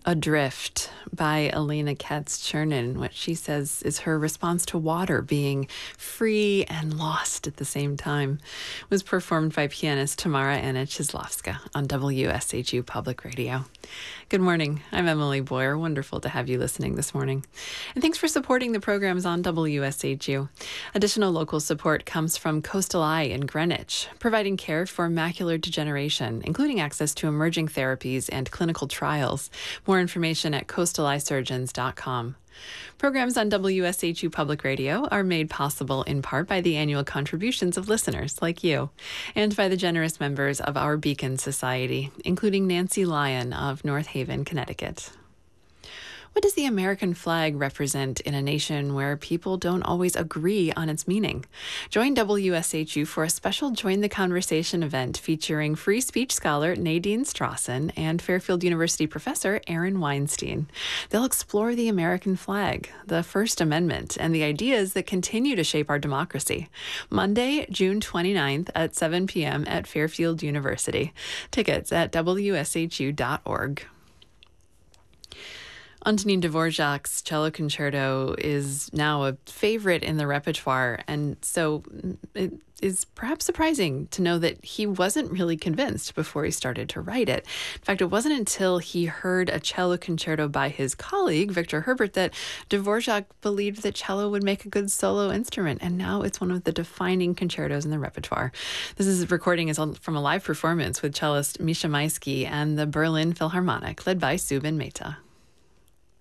Adrift by Elena Katz-Chernin, what she says is her response to water being free and lost at the same time, was performed by pianist Tamara Anna Chizlovska on WSHU Public Radio. Good morning. I'm Emily Boyer. Wonderful to have you listening this morning. And thanks for supporting the programs on WSHU. Additional local support comes from Coastal Eye in Greenwich, providing care for macular degeneration, including access to emerging therapies and clinical trials. More information at coastaleyesurgeons.com. Programs on WSHU Public Radio are made possible in part by the annual contributions of listeners like you, and by the generous members of our Beacon Society, including Nancy Lyon of North Haven, Connecticut. What does the American flag represent in a nation where people don't always agree on its meaning? Join WSHU for a special Join the Conversation event featuring free speech scholar Nadine Strawson and Fairfield University professor Aaron Weinstein. They'll explore the American flag, the First Amendment, and the ideas that continue to shape our democracy. Monday, June 29th at 7 p.m. at Fairfield University. Tickets at WSHU.org. Antonin Dvorak's cello concerto is now a favorite in the repertoire, and so it is perhaps surprising to know that he wasn't really convinced before he started to write it. In fact, it wasn't until he heard a cello concerto by his colleague, Victor Herbert, that Dvorak believed that cello would make a good solo instrument, and now it's one of the defining concertos in the repertoire. This recording is from a live performance with cellist Misha Maisky and the Berlin Philharmonic, led by Subin Mehta.